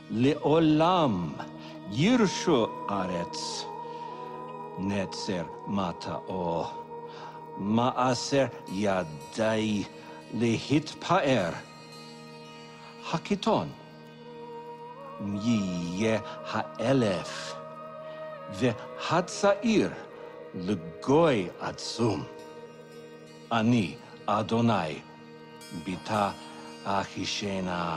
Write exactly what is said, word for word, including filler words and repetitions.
לעולם ירשו ארץ. נצר מטעו, מעשר ידי להתפאר. הקיטון יהיה האלף, והצעיר לגוי עצום. אני, אדוני, ביתה אחישנה.